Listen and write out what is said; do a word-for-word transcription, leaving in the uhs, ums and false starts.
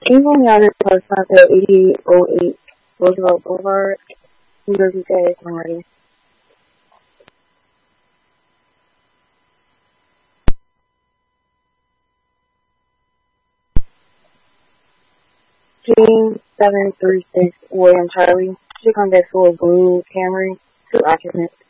England Yard Post Market, eighty-eight oh eight Roosevelt Boulevard, New Jersey, City, when ready. Team seven three six William Charlie, chick on deck full of blue Camry, two occupants.